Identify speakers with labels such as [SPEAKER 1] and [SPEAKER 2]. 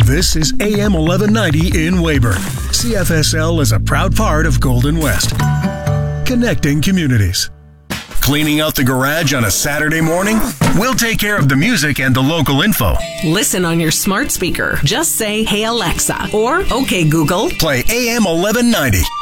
[SPEAKER 1] This is AM 1190 in Weyburn. CFSL is a proud part of Golden West. Connecting communities. Cleaning out the garage on a Saturday morning? We'll take care of the music and the local info.
[SPEAKER 2] Listen on your smart speaker. Just say, "Hey Alexa," or "Okay Google."
[SPEAKER 1] Play AM 1190.